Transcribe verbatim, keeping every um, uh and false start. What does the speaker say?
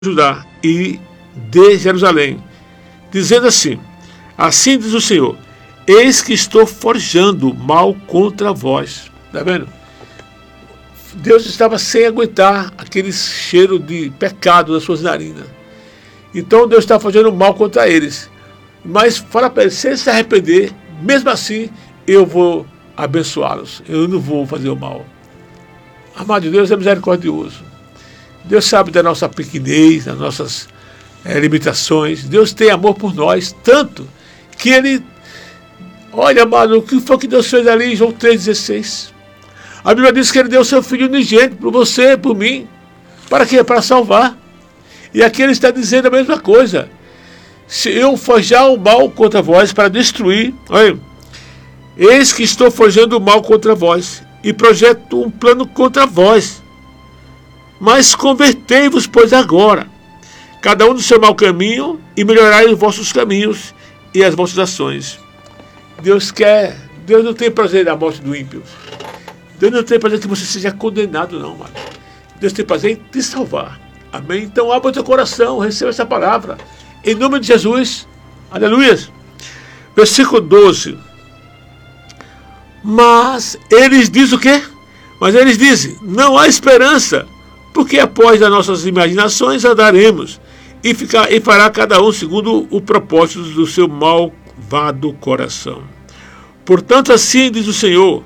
Judá e de Jerusalém, dizendo assim: assim diz o Senhor, eis que estou forjando mal contra vós. Está vendo? Deus estava sem aguentar aquele cheiro de pecado das suas narinas. Então Deus está fazendo mal contra eles. Mas fala para eles, se eles se arrepender, mesmo assim, eu vou abençoá-los. Eu não vou fazer o mal. Amado de Deus é misericordioso. Deus sabe da nossa pequenez, das nossas é, limitações. Deus tem amor por nós, tanto que Ele... Olha, amado, o que foi que Deus fez ali em João três dezesseis? A Bíblia diz que Ele deu o seu Filho unigênito por você, por mim. Para quê? Para salvar. E aqui Ele está dizendo a mesma coisa. Se eu forjar o mal contra vós para destruir, olha, eis que estou forjando o mal contra vós e projeto um plano contra vós. Mas convertei-vos, pois, agora, cada um do seu mau caminho, e melhorai os vossos caminhos e as vossas ações. Deus quer, Deus não tem prazer na morte do ímpio. Deus não tem prazer que você seja condenado, não, mano. Deus tem prazer em te salvar. Amém? Então abra o teu coração, receba essa palavra. Em nome de Jesus. Aleluia. Versículo doze. Mas eles dizem o quê? Mas eles dizem, não há esperança, porque após as nossas imaginações andaremos, e, ficar, e fará cada um segundo o propósito do seu malvado coração. Portanto, assim diz o Senhor,